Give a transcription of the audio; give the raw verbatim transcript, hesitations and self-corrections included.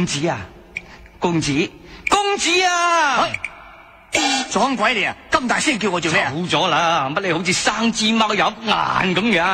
公子啊，公子，公子啊！ 撞鬼你啊！咁大聲叫我做咩啊？ 走咗啦，乜你好似生支貓入眼咁樣？